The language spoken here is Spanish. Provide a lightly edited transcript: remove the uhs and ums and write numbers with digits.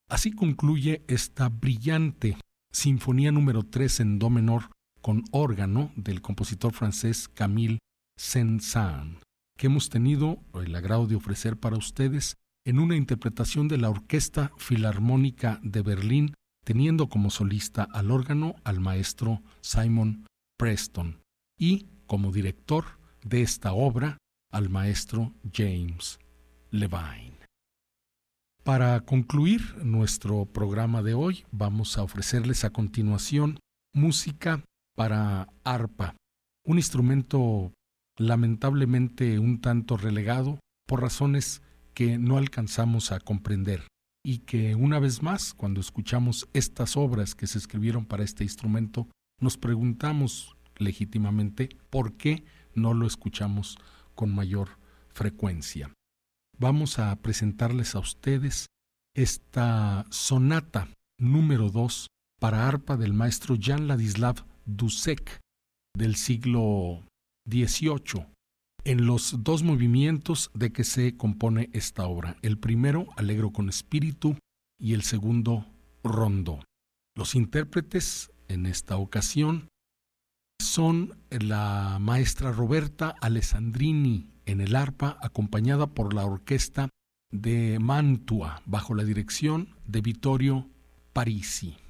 Así concluye esta brillante Sinfonía número 3 en do menor con órgano del compositor francés Camille Saint-Saëns, que hemos tenido el agrado de ofrecer para ustedes en una interpretación de la Orquesta Filarmónica de Berlín, teniendo como solista al órgano al maestro Simon Preston y como director de esta obra al maestro James Levine. Para concluir nuestro programa de hoy, vamos a ofrecerles a continuación música para arpa, un instrumento lamentablemente un tanto relegado por razones que no alcanzamos a comprender y que una vez más, cuando escuchamos estas obras que se escribieron para este instrumento, nos preguntamos legítimamente por qué no lo escuchamos con mayor frecuencia. Vamos a presentarles a ustedes esta sonata número 2 para arpa del maestro Jan Ladislav Dussek del siglo XVIII, en los dos movimientos de que se compone esta obra. El primero, Allegro con espíritu, y el segundo, Rondo. Los intérpretes en esta ocasión son la maestra Roberta Alessandrini en el arpa, acompañada por la orquesta de Mantua, bajo la dirección de Vittorio Parisi.